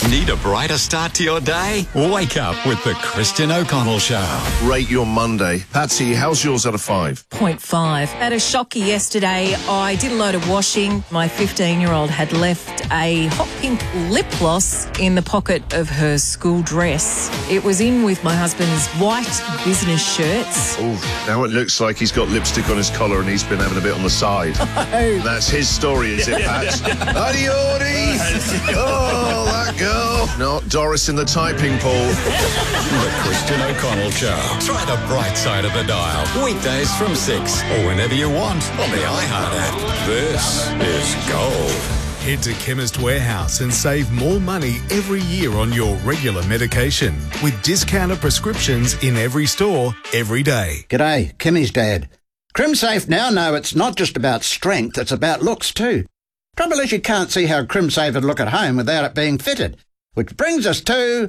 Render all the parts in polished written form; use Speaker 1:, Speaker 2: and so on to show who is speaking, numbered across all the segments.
Speaker 1: Need a brighter start to your day? Wake up with the Christian O'Connell Show.
Speaker 2: Rate your Monday. Patsy, how's yours out of 5?
Speaker 3: 0.5. Had a shocker yesterday. I did a load of washing. My 15-year-old had left a hot pink lip gloss in the pocket of her school dress. It was in with my husband's white business shirts.
Speaker 2: Oh, now it looks like he's got lipstick on his collar and he's been having a bit on the side. That's his story, is it, Pats? Adiordi! Oh, that girl. Not Doris in the typing pool.
Speaker 1: The Christian O'Connell Show. Try the bright side of the dial. Weekdays from 6 or whenever you want on the iHeart app. This is gold.
Speaker 4: Head to Chemist Warehouse and save more money every year on your regular medication with discounted prescriptions in every store, every day.
Speaker 5: G'day, Kimmy's dad. CrimSafe now know it's not just about strength, it's about looks too. Trouble is you can't see how CrimSafe would look at home without it being fitted. Which brings us to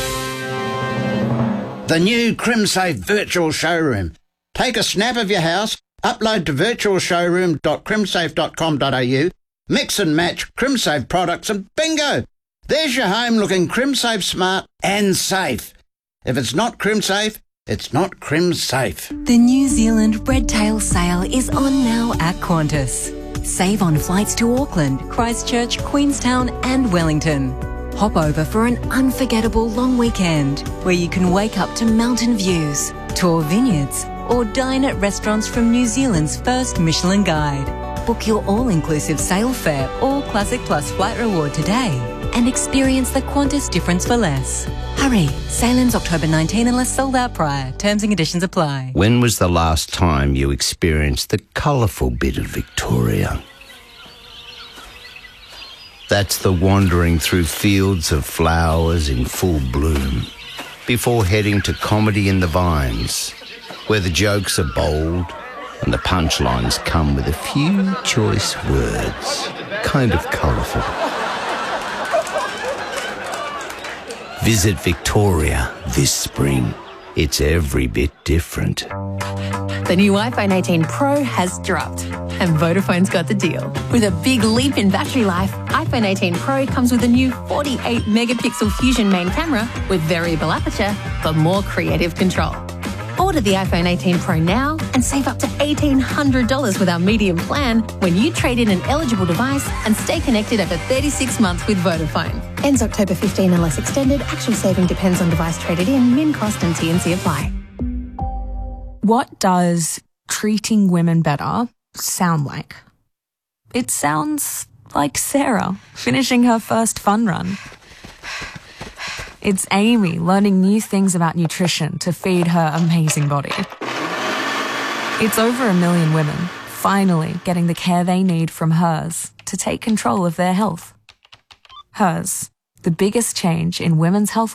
Speaker 5: the new CrimSafe Virtual Showroom. Take a snap of your house, upload to virtualshowroom.crimsafe.com.au, mix and match CrimSafe products and bingo! There's your home looking CrimSafe smart and safe. If it's not CrimSafe, it's not CrimSafe.
Speaker 6: The New Zealand Red Tail sale is on now at Qantas. Save on flights to Auckland, Christchurch, Queenstown and Wellington. Hop over for an unforgettable long weekend where you can wake up to mountain views, tour vineyards or dine at restaurants from New Zealand's first Michelin Guide. Book your all-inclusive sail fare or Classic Plus flight reward today and experience the Qantas difference for less. Hurry, sail ends October 19 unless sold out prior. Terms and conditions apply.
Speaker 7: When was the last time you experienced the colourful bit of Victoria? That's the wandering through fields of flowers in full bloom before heading to Comedy in the Vines, where the jokes are bold and the punchlines come with a few choice words, kind of colourful. Visit Victoria this spring. It's every bit different.
Speaker 8: The new iPhone 18 Pro has dropped, and Vodafone's got the deal. With a big leap in battery life, iPhone 18 Pro comes with a new 48-megapixel Fusion main camera with variable aperture for more creative control. Order the iPhone 18 Pro now and save up to $1,800 with our medium plan when you trade in an eligible device and stay connected over 36 months with Vodafone. Ends October 15 unless extended. Actual saving depends on device traded in. Min cost and T&C apply.
Speaker 9: What does treating women better sound like? It sounds like Sarah finishing her first fun run. It's Amy learning new things about nutrition to feed her amazing body. It's over 1 million women finally getting the care they need from Hers to take control of their health. Hers, the biggest change in women's health